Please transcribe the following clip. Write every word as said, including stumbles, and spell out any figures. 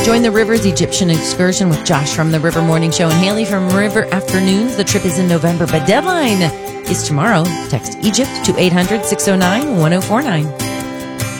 Join the Rivers Egyptian excursion with Josh from the River Morning Show and Haley from River Afternoons. The trip is in November, but deadline is tomorrow. Text Egypt to eight hundred, six oh nine, one oh four nine.